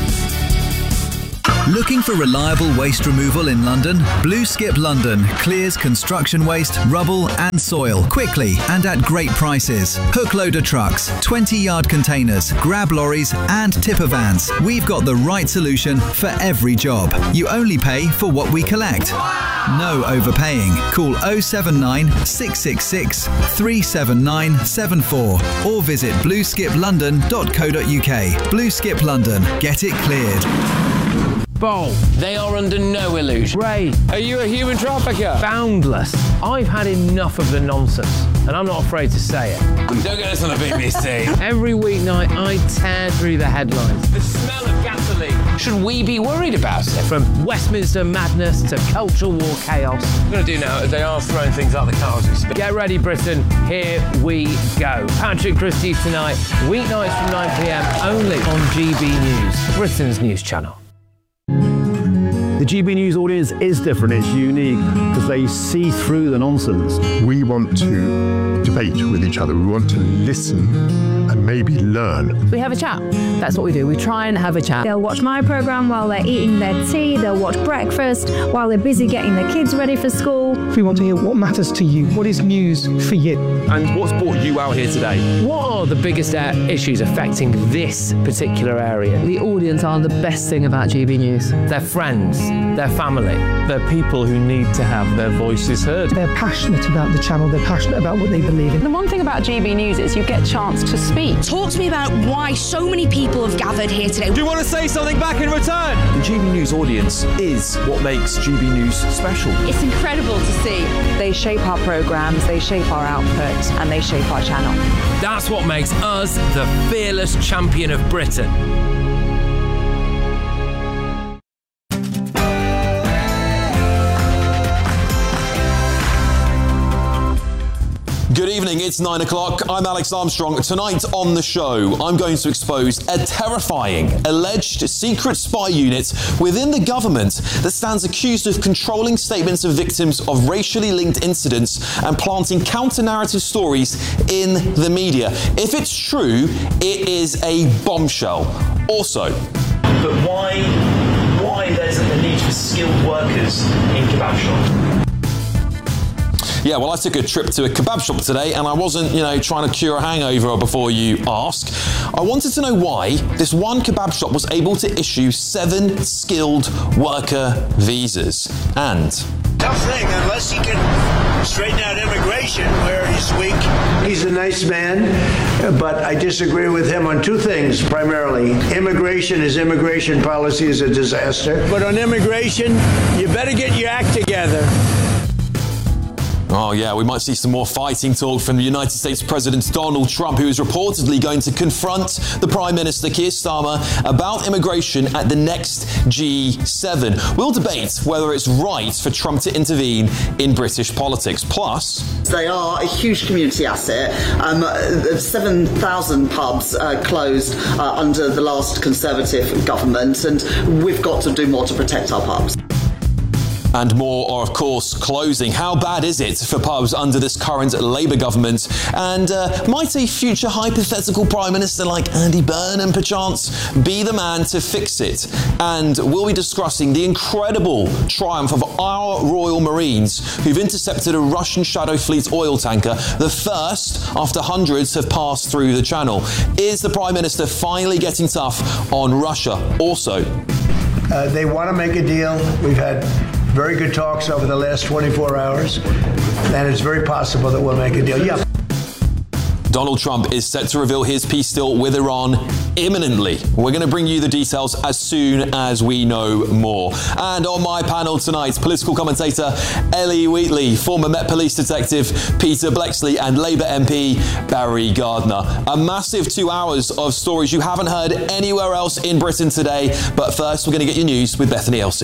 Looking for reliable waste removal in London? Blue Skip London clears construction waste, rubble and soil quickly and at great prices. Hook loader trucks, twenty yard containers, grab lorries and tipper vans. We've got the right solution for every job. You only pay for what we collect. No overpaying. Call oh seven nine, six six six, three seven nine seven four or visit blue skip london dot co dot U K. Blue Skip London. Get it cleared. Bowl. They are under no illusion. Ray, are you a human trafficker? Boundless. I've had enough of the nonsense, and I'm not afraid to say it. Don't get this on the B B C. Every weeknight, I tear through the headlines. The smell of gasoline. Should we be worried about it? From Westminster madness to cultural war chaos. What I'm going to do now is they are throwing things out the car as we speak. Get ready, Britain. Here we go. Patrick Christie's tonight, weeknights from nine p.m. only on G B News, Britain's news channel. The G B News audience is different, it's unique, because they see through the nonsense. We want to debate with each other, we want to listen and maybe learn. We have a chat. That's what we do. We try and have a chat. They'll watch my programme while they're eating their tea, they'll watch breakfast while they're busy getting their kids ready for school. We want to hear what matters to you, what is news for you. And what's brought you out here today? What are the biggest uh, issues affecting this particular area? The audience are the best thing about G B News. Their friends, their family. They're people who need to have their voices heard. They're passionate about the channel, they're passionate about what they believe in. The one thing about G B News is you get a chance to speak. Talk to me about why so many people have gathered here today. Do you want to say something back in return? The G B News audience is what makes G B News special. It's incredible to see. They shape our programmes, they shape our output, and they shape our channel. That's what makes us the fearless champion of Britain. Good evening, it's nine o'clock. I'm Alex Armstrong. Tonight on the show, I'm going to expose a terrifying, alleged secret spy unit within the government that stands accused of controlling statements of victims of racially linked incidents and planting counter-narrative stories in the media. If it's true, it is a bombshell. Also, but why, why there's a need for skilled workers in kebab shop? Yeah, well, I took a trip to a kebab shop today and I wasn't, you know, trying to cure a hangover before you ask. I wanted to know why this one kebab shop was able to issue seven skilled worker visas. And tough thing, unless he can straighten out immigration where he's weak. He's a nice man, but I disagree with him on two things, primarily. Immigration, his immigration policy is a disaster. But on immigration, you better get your act together. Oh yeah, we might see some more fighting talk from the United States President Donald Trump, who is reportedly going to confront the Prime Minister Keir Starmer about immigration at the next G seven. We'll debate whether it's right for Trump to intervene in British politics. Plus, they are a huge community asset. Um, seven thousand pubs uh, closed uh, under the last Conservative government, and we've got to do more to protect our pubs. And more are, of course, closing. How bad is it for pubs under this current Labour government? And uh, might a future hypothetical Prime Minister like Andy Burnham, perchance, be the man to fix it? And we'll be discussing the incredible triumph of our Royal Marines, who've intercepted a Russian Shadow Fleet oil tanker, the first after hundreds have passed through the channel. Is the Prime Minister finally getting tough on Russia? Also, uh, they want to make a deal. We've had very good talks over the last twenty-four hours, and it's very possible that we'll make a deal. Yeah. Donald Trump is set to reveal his peace deal with Iran imminently. We're going to bring you the details as soon as we know more. And on my panel tonight, political commentator Ellie Wheatley, former Met Police detective Peter Bleksley, and Labour M P Barry Gardiner. A massive two hours of stories you haven't heard anywhere else in Britain today. But first, we're going to get your news with Bethany Elsey.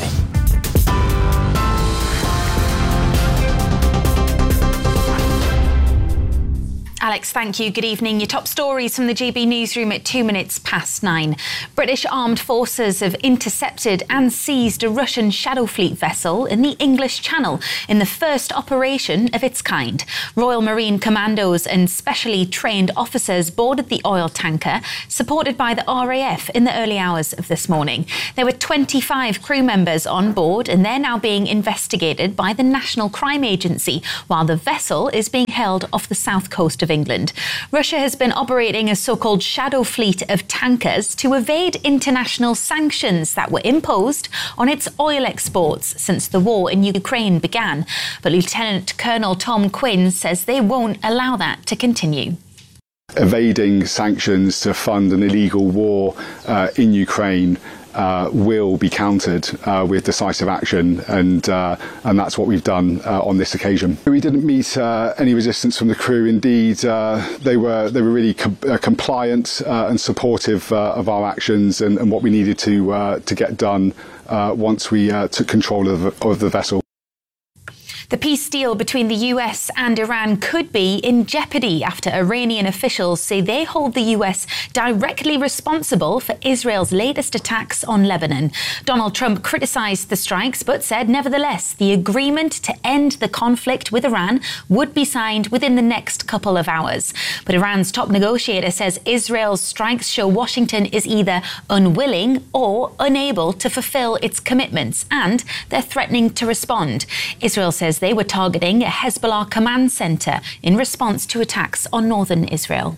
Alex, thank you. Good evening. Your top stories from the G B newsroom at two minutes past nine. British armed forces have intercepted and seized a Russian Shadow Fleet vessel in the English Channel in the first operation of its kind. Royal Marine Commandos and specially trained officers boarded the oil tanker, supported by the R A F, in the early hours of this morning. There were twenty-five crew members on board, and they're now being investigated by the National Crime Agency, while the vessel is being held off the south coast of England. England. Russia has been operating a so-called shadow fleet of tankers to evade international sanctions that were imposed on its oil exports since the war in Ukraine began. But Lieutenant Colonel Tom Quinn says they won't allow that to continue. Evading sanctions to fund an illegal war uh, in Ukraine Uh, will be countered uh, with decisive action, and uh, and that's what we've done uh, on this occasion. We didn't meet uh, any resistance from the crew. Indeed, uh, they were they were really com- uh, compliant uh, and supportive uh, of our actions and, and what we needed to uh, to get done uh, once we uh, took control of, of the vessel. The peace deal between the U S and Iran could be in jeopardy after Iranian officials say they hold the U S directly responsible for Israel's latest attacks on Lebanon. Donald Trump criticised the strikes but said, nevertheless, the agreement to end the conflict with Iran would be signed within the next couple of hours. But Iran's top negotiator says Israel's strikes show Washington is either unwilling or unable to fulfill its commitments, and they're threatening to respond. Israel says they were targeting a Hezbollah command centre in response to attacks on northern Israel.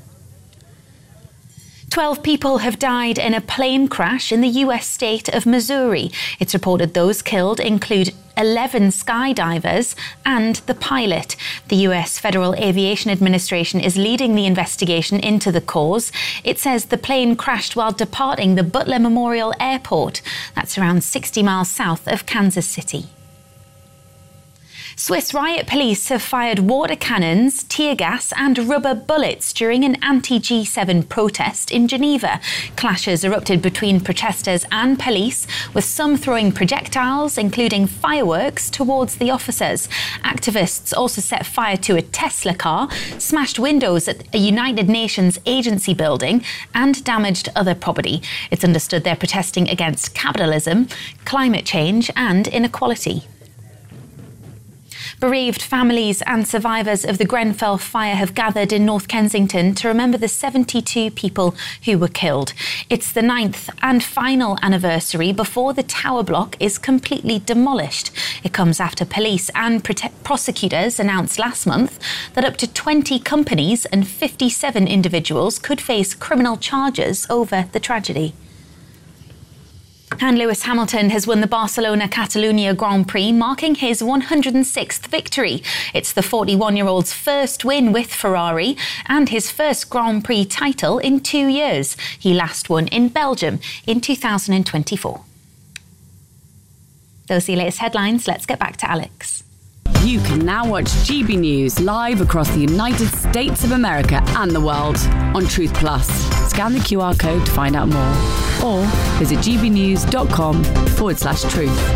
Twelve people have died in a plane crash in the U S state of Missouri. It's reported those killed include eleven skydivers and the pilot. The U S Federal Aviation Administration is leading the investigation into the cause. It says the plane crashed while departing the Butler Memorial Airport. That's around sixty miles south of Kansas City. Swiss riot police have fired water cannons, tear gas and rubber bullets during an anti G seven protest in Geneva. Clashes erupted between protesters and police, with some throwing projectiles, including fireworks, towards the officers. Activists also set fire to a Tesla car, smashed windows at a United Nations agency building and damaged other property. It's understood they're protesting against capitalism, climate change and inequality. Bereaved families and survivors of the Grenfell fire have gathered in North Kensington to remember the seventy-two people who were killed. It's the ninth and final anniversary before the tower block is completely demolished. It comes after police and prote- prosecutors announced last month that up to twenty companies and fifty-seven individuals could face criminal charges over the tragedy. And Lewis Hamilton has won the Barcelona-Catalunya Grand Prix, marking his one hundred sixth victory. It's the forty-one-year-old's first win with Ferrari and his first Grand Prix title in two years. He last won in Belgium in two thousand twenty-four. Those are the latest headlines. Let's get back to Alex. You can now watch G B News live across the United States of America and the world on Truth Plus. Scan the Q R code to find out more or visit gbnews.com forward slash truth.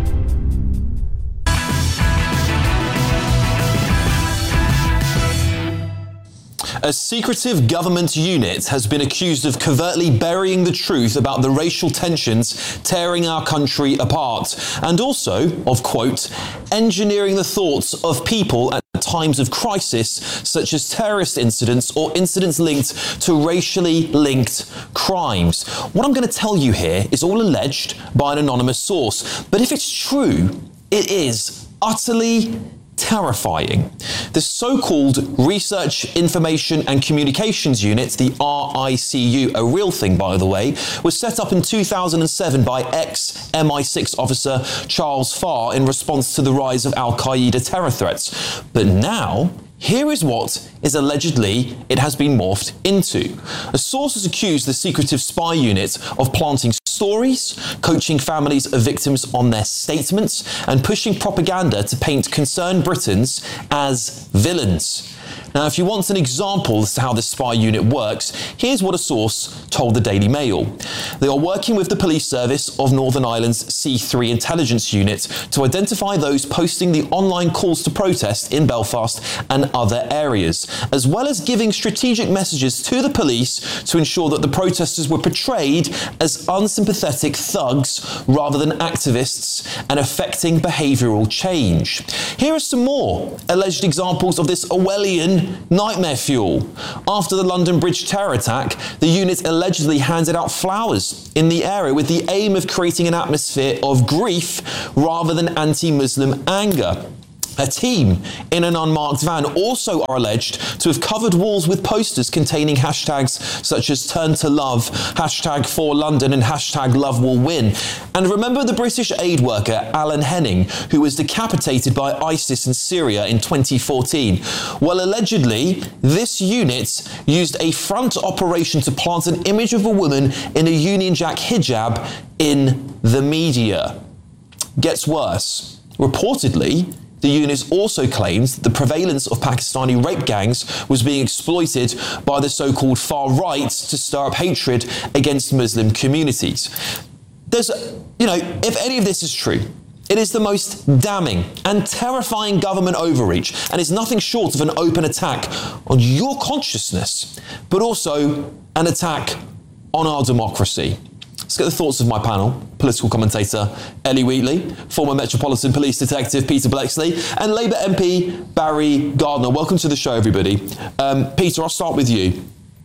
A secretive government unit has been accused of covertly burying the truth about the racial tensions tearing our country apart, and also of, quote, engineering the thoughts of people at times of crisis, such as terrorist incidents or incidents linked to racially linked crimes. What I'm going to tell you here is all alleged by an anonymous source, but if it's true, it is utterly terrifying. The so-called Research, Information and Communications Unit, the R I C U, a real thing by the way, was set up in two thousand seven by ex-M I six officer Charles Farr in response to the rise of Al-Qaeda terror threats. But now, here is what is allegedly it has been morphed into. A source has accused the secretive spy unit of planting stories, coaching families of victims on their statements, and pushing propaganda to paint concerned Britons as villains. Now, if you want an example as to how this spy unit works, here's what a source told the Daily Mail. They are working with the police service of Northern Ireland's C three intelligence unit to identify those posting the online calls to protest in Belfast and other areas, as well as giving strategic messages to the police to ensure that the protesters were portrayed as unsympathetic thugs rather than activists and affecting behavioural change. Here are some more alleged examples of this Orwellian nightmare fuel. After the London Bridge terror attack, the unit allegedly handed out flowers in the area with the aim of creating an atmosphere of grief rather than anti-Muslim anger. A team in an unmarked van also are alleged to have covered walls with posters containing hashtags such as Turn to Love, hashtag For London and hashtag Love Will Win. And remember the British aid worker Alan Henning, who was decapitated by ISIS in Syria in twenty fourteen? Well, allegedly, this unit used a front operation to plant an image of a woman in a Union Jack hijab in the media. Gets worse. Reportedly, the unit also claims that the prevalence of Pakistani rape gangs was being exploited by the so-called far right to stir up hatred against Muslim communities. There's, you know, if any of this is true, it is the most damning and terrifying government overreach, and is nothing short of an open attack on your consciousness, but also an attack on our democracy. Let's get the thoughts of my panel. Political commentator Ellie Wheatley, former Metropolitan Police Detective Peter Bleksley, and Labour M P Barry Gardiner. Welcome to the show, everybody. Um, Peter, I'll start with you.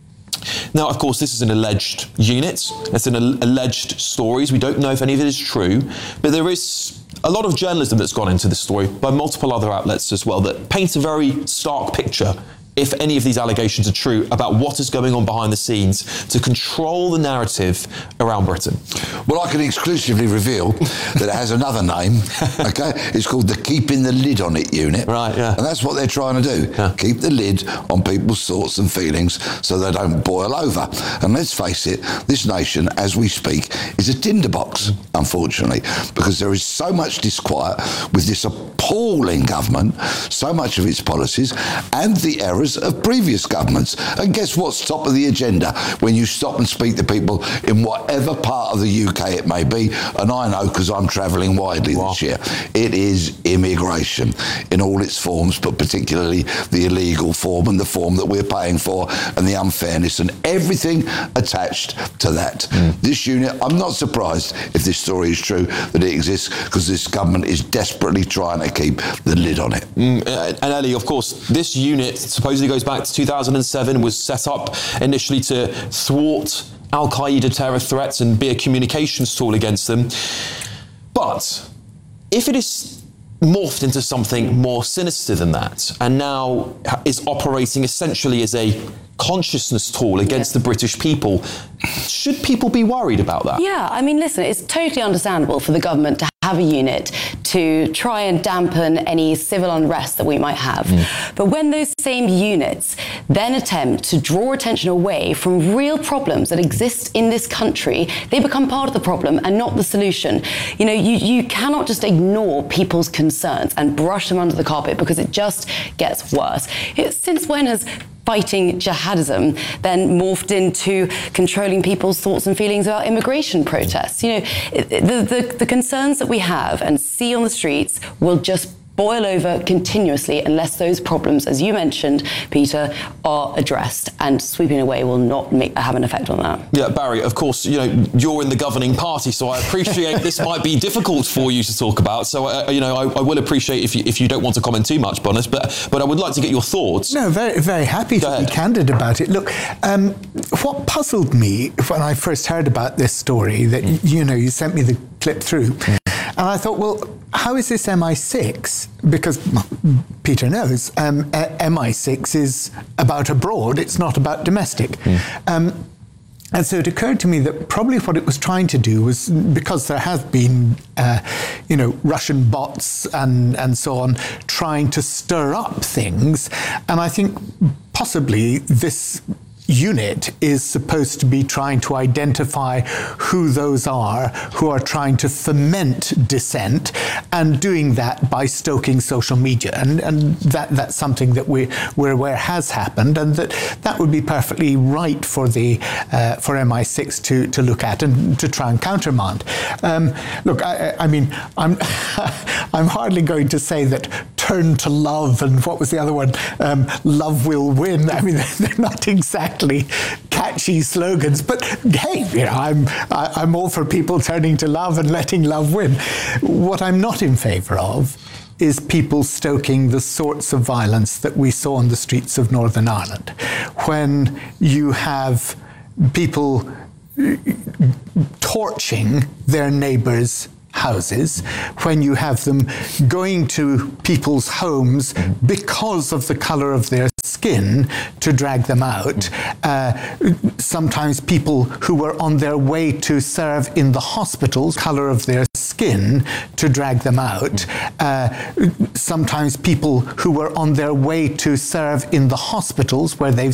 Now, of course, this is an alleged unit. It's an al- alleged stories. We don't know if any of it is true, but there is a lot of journalism that's gone into this story by multiple other outlets as well that paint a very stark picture, if any of these allegations are true, about what is going on behind the scenes to control the narrative around Britain. Well, I can exclusively reveal that it has another name, okay? It's called the Keeping the Lid on It unit. Right, yeah. And that's what they're trying to do. Yeah. Keep the lid on people's thoughts and feelings so they don't boil over. And let's face it, this nation, as we speak, is a tinderbox, unfortunately, because there is so much disquiet with this appalling government, so much of its policies, and the errors of previous governments. And guess what's top of the agenda when you stop and speak to people in whatever part of the U K it may be? And I know because I'm travelling widely wow. this year. It is immigration in all its forms, but particularly the illegal form and the form that we're paying for, and the unfairness and everything attached to that. Mm. This unit, I'm not surprised if this story is true that it exists, because this government is desperately trying to keep the lid on it. Mm, and Ellie, of course, this unit supposedly goes back to two thousand seven, was set up initially to thwart Al-Qaeda terror threats and be a communications tool against them. But if it is morphed into something more sinister than that, and now is operating essentially as a consciousness tool against yeah. the British people, should people be worried about that? Yeah, I mean, listen, it's totally understandable for the government to have a unit to try and dampen any civil unrest that we might have. Mm. But when those same units then attempt to draw attention away from real problems that exist in this country, they become part of the problem and not the solution. You know, you, you cannot just ignore people's concerns and brush them under the carpet, because it just gets worse. It, since when has fighting jihadism then morphed into controlling people's thoughts and feelings about immigration protests? You know, the, the, the concerns that we have and see on the streets will just boil over continuously unless those problems, as you mentioned, Peter, are addressed, and sweeping away will not make, have an effect on that. Yeah, Barry, of course, you know, you're in the governing party, so I appreciate this might be difficult for you to talk about. So, uh, you know, I, I will appreciate if you, if you don't want to comment too much, Bonas, but but I would like to get your thoughts. No, very, very happy Go to ahead. be candid about it. Look, um, what puzzled me when I first heard about this story, that, mm. you know, you sent me the clip through, mm. and I thought, well, how is this M I six? Because well, Peter knows, um, uh, M I six is about abroad, it's not about domestic. Mm. Um, and so it occurred to me that probably what it was trying to do was, because there have been, uh, you know, Russian bots and, and so on, trying to stir up things. And I think possibly this unit is supposed to be trying to identify who those are who are trying to foment dissent, and doing that by stoking social media. And, and that, that's something that we, we're aware has happened, and that that would be perfectly right for the uh, for M I six to, to look at and to try and countermand. Um, look, I, I mean, I'm I'm hardly going to say that turn to love and what was the other one? Um, love will win. I mean, they're not exactly catchy slogans, but hey, you know, I'm I, I'm all for people turning to love and letting love win. What I'm not in favour of is people stoking the sorts of violence that we saw on the streets of Northern Ireland, when you have people torching their neighbours' houses, when you have them going to people's homes because of the colour of their skin to drag them out. Uh, sometimes people who were on their way to serve in the hospitals, colour of their skin to drag them out. Uh, sometimes people who were on their way to serve in the hospitals where they've